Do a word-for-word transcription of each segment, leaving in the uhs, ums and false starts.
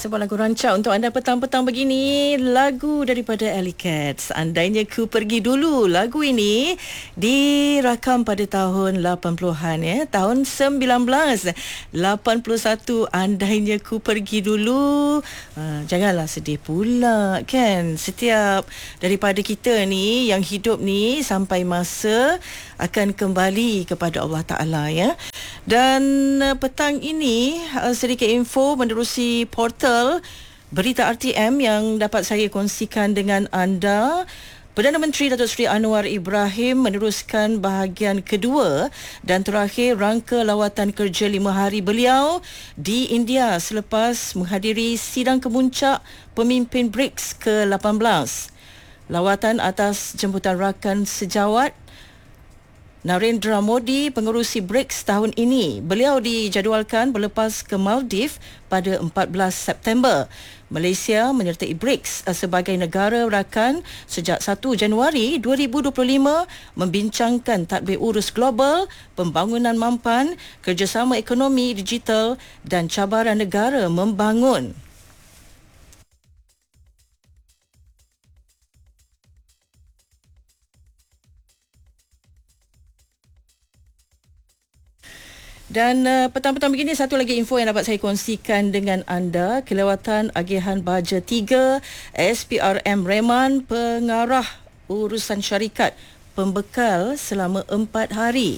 sebuah lagu rancak untuk anda petang-petang begini. Lagu daripada Alley Cats, Andainya Ku Pergi Dulu. Lagu ini dirakam pada tahun lapan puluhan ya. Tahun sembilan belas lapan puluh satu. Andainya Ku Pergi Dulu. uh, Janganlah sedih pula kan. Setiap daripada kita ni yang hidup ni sampai masa akan kembali kepada Allah Ta'ala ya. Dan uh, petang ini uh, sedikit info menerusi portal Berita R T M yang dapat saya kongsikan dengan anda. Perdana Menteri Datuk Seri Anwar Ibrahim meneruskan bahagian kedua dan terakhir rangka lawatan kerja lima hari beliau di India selepas menghadiri sidang kemuncak pemimpin BRICS ke lapan belas. Lawatan atas jemputan rakan sejawat Narendra Modi, pengerusi BRICS tahun ini. Beliau dijadualkan berlepas ke Maldives pada empat belas September. Malaysia menyertai BRICS sebagai negara rakan sejak satu Januari dua ribu dua puluh lima membincangkan tadbir urus global, pembangunan mampan, kerjasama ekonomi digital dan cabaran negara membangun. Dan uh, petang-petang begini satu lagi info yang dapat saya kongsikan dengan anda. Kelewatan Agihan Baja tiga S P R M Reman pengarah urusan syarikat pembekal selama empat hari.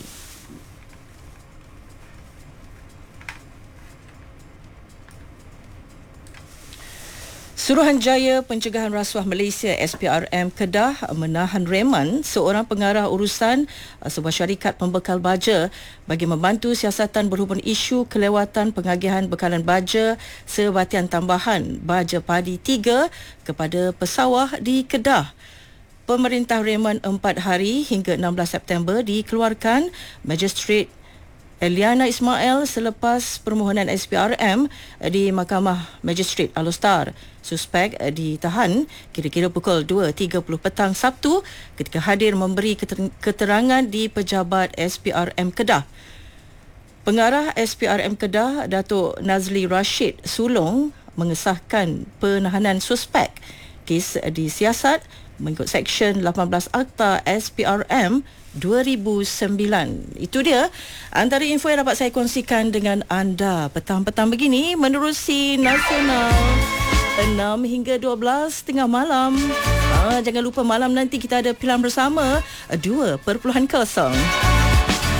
Suruhanjaya Pencegahan Rasuah Malaysia S P R M Kedah menahan reman seorang pengarah urusan sebuah syarikat pembekal baja bagi membantu siasatan berhubung isu kelewatan pengagihan bekalan baja sebatian tambahan baja padi tiga kepada pesawah di Kedah. Pemerintah reman empat hari hingga enam belas September dikeluarkan Magistrate Eliana Ismail selepas permohonan S P R M di Mahkamah Magistrate Alor. Suspek ditahan kira-kira pukul dua tiga puluh petang Sabtu ketika hadir memberi keterangan di Pejabat S P R M Kedah. Pengarah S P R M Kedah, Datuk Nazli Rashid Sulong, mengesahkan penahanan suspek. Kes disiasat mengikut Seksyen lapan belas Akta S P R M dua ribu sembilan. Itu dia antara info yang dapat saya kongsikan dengan anda petang-petang begini menerusi Nasional enam hingga dua belas tengah malam. Ah, jangan lupa malam nanti kita ada pilihan bersama dua perpuluhan kosong.